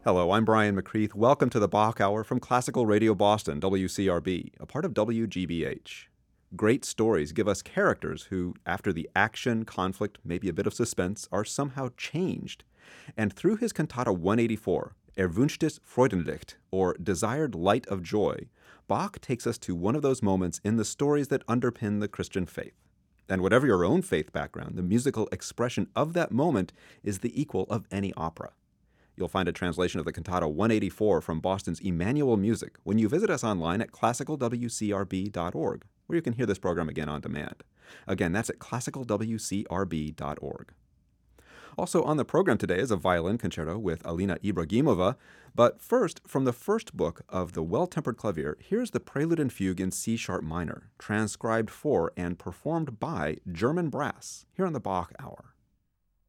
Hello, I'm Brian McCreath. Welcome to the Bach Hour from Classical Radio Boston, WCRB, a part of WGBH. Great stories give us characters who, after the action, conflict, maybe a bit of suspense, are somehow changed. And through his cantata 184, Erwünschtes Freudenlicht, or Desired Light of Joy, Bach takes us to one of those moments in the stories that underpin the Christian faith. And whatever your own faith background, the musical expression of that moment is the equal of any opera. You'll find a translation of the cantata 184 from Boston's Emmanuel Music when you visit us online at classicalwcrb.org, where you can hear this program again on demand. Again, that's at classicalwcrb.org. Also on the program today is a violin concerto with Alina Ibragimova. But first, from the first book of the Well-Tempered Clavier, here's the Prelude and Fugue in C-sharp minor, transcribed for and performed by German brass, here on the Bach Hour.